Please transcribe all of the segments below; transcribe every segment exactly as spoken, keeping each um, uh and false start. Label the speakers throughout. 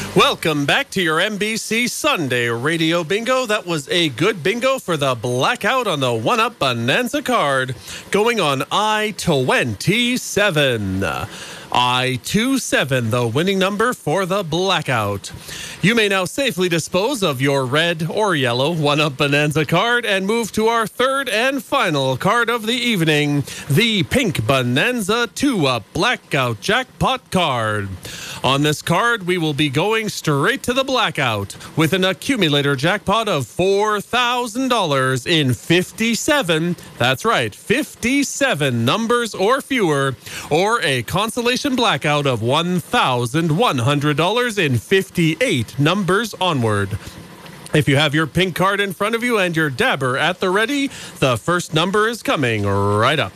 Speaker 1: Welcome back to your N B C Sunday Radio Bingo. That was a good bingo for the blackout on the one-up Bonanza card going on I twenty-seven. I twenty-seven, the winning number for the blackout. You may now safely dispose of your red or yellow one-up Bonanza card and move to our third and final card of the evening, the pink Bonanza two-up blackout jackpot card. On this card, we will be going straight to the blackout with an accumulator jackpot of four thousand dollars in fifty-seven, that's right, fifty-seven numbers or fewer, or a consolation blackout of one thousand one hundred dollars in fifty-eight numbers onward. If you have your pink card in front of you and your dabber at the ready, the first number is coming right up.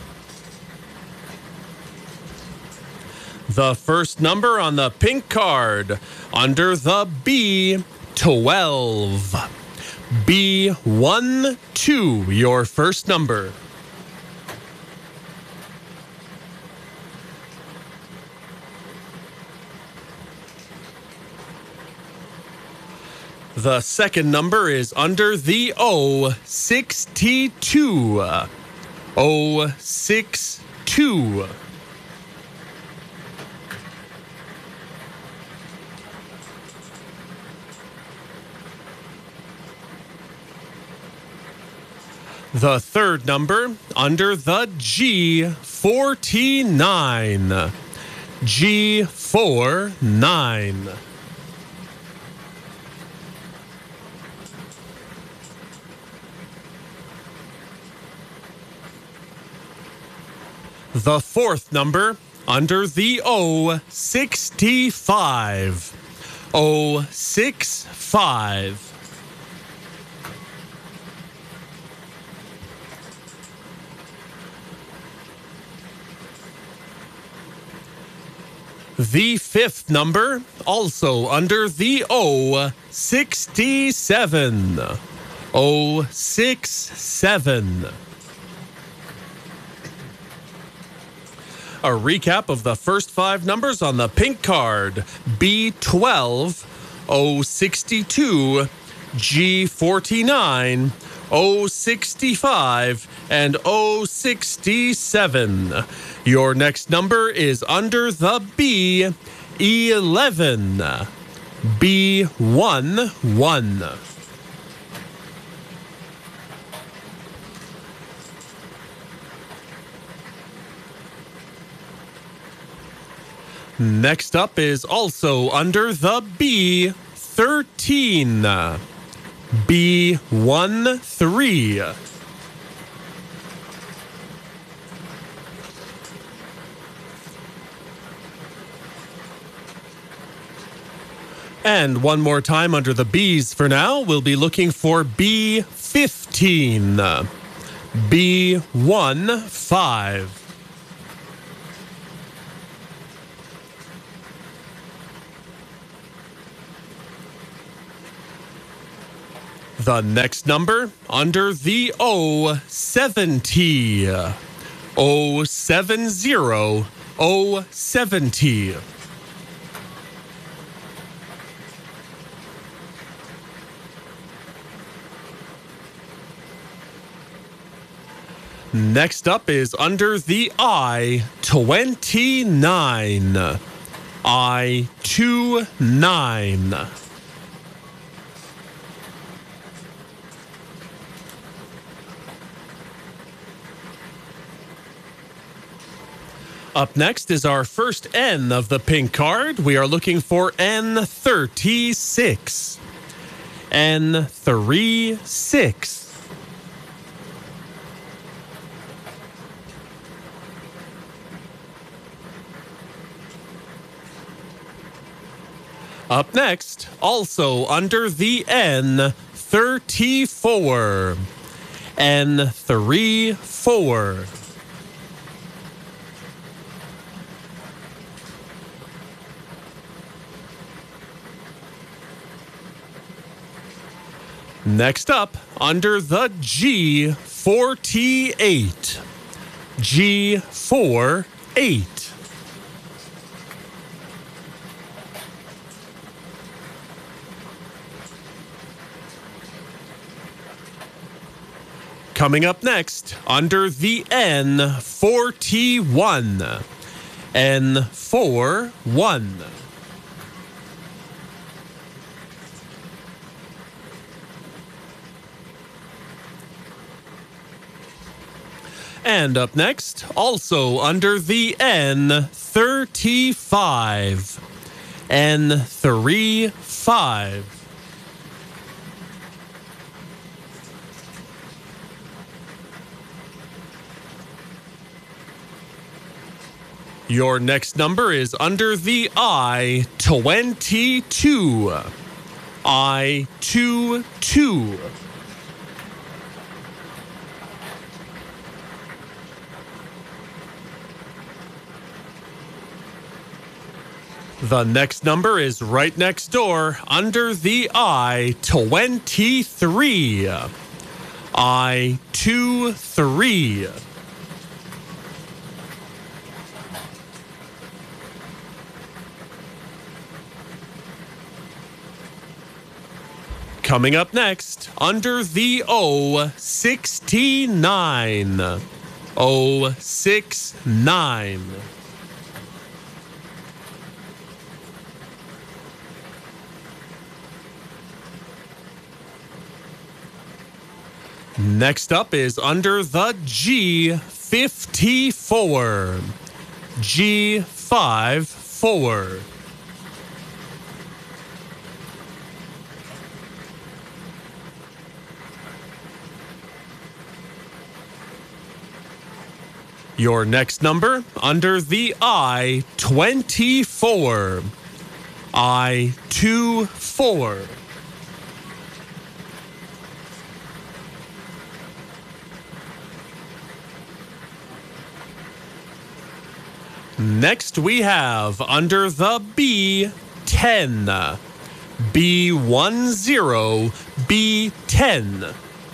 Speaker 1: The first number on the pink card under the B twelve. B one two, your first number. The second number is under the O sixty-two. O sixty-two. The third number under the G forty-nine. G forty-nine. The fourth number under the O sixty-five. O sixty-five. The fifth number, also under the O sixty-seven. O sixty-seven. A recap of the first five numbers on the pink card: B twelve, O sixty-two, G forty-nine, O sixty-five, and O sixty-seven. Your next number is under the B eleven. B eleven. Next up is also under the B thirteen. B thirteen. And one more time under the B's for now, we'll be looking for B fifteen. B fifteen. The next number under the O seventy. O seventy. O seventy. Next up is under the I twenty-nine. I twenty-nine. Up next is our first N of the pink card. We are looking for N thirty-six. N thirty-six. Up next, also under the N thirty-four. N thirty-four. Next up, under the G forty-eight. G forty-eight. Coming up next, under the N forty-one. N forty-one. And up next, also under the N thirty-five. N thirty-five. Your next number is under the I twenty-two. I twenty-two. The next number is right next door under the I twenty-three. I twenty-three. Coming up next, under the O sixty-nine. O sixty-nine. Next up is under the G fifty-four. G fifty-four. Your next number under the I twenty-four. I twenty-four. Next we have under the B ten. B ten. B ten.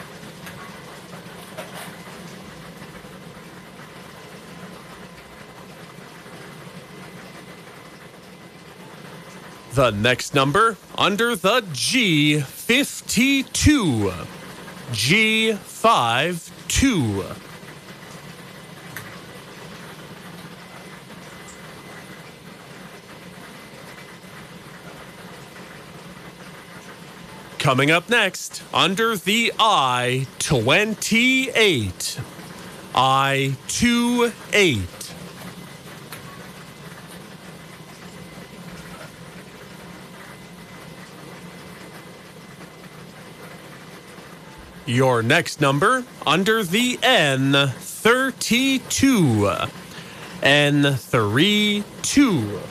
Speaker 1: The next number under the G fifty-two. G fifty-two. Coming up next, under the I twenty-eight. I twenty-eight. Your next number under the N thirty-two. N thirty-two.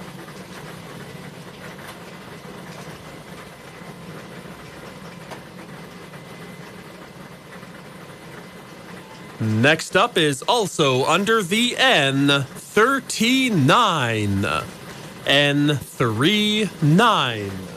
Speaker 1: Next up is also under the N thirty-nine. N thirty-nine.